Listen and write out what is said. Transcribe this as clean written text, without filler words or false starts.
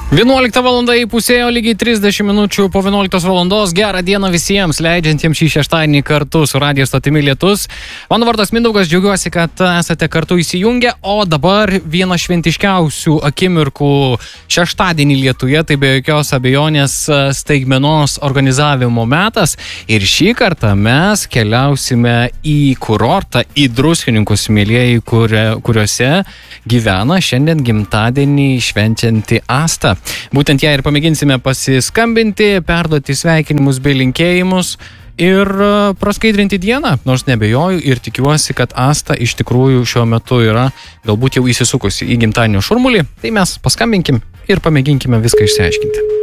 11 valanda įpusėjo, lygiai 30 minučių po 11 valandos. Gerą dieną visiems, leidžiantiems šį šeštadienį kartu su radijo stotimi Lietus. Mano vardas Mindaugas, džiaugiuosi, kad esate kartu įsijungę. O dabar viena šventiškiausių akimirkų šeštadienį Lietuje, tai be jokios abejonės staigmenos organizavimo metas. Ir šį kartą mes keliausime į kurortą, į Druskininkus, mielieji, kuriuose gyvena šiandien gimtadienį švenčianti Asta. Būtent ją ir pamėginsime pasiskambinti, perduoti sveikinimus bei linkėjimus ir praskaidrinti dieną, nors nebejoju ir tikiuosi, kad Asta iš tikrųjų šiuo metu yra galbūt jau įsisukusi į gimtadienio šurmulį. Tai mes paskambinkim ir pamėginkime viską išsiaiškinti.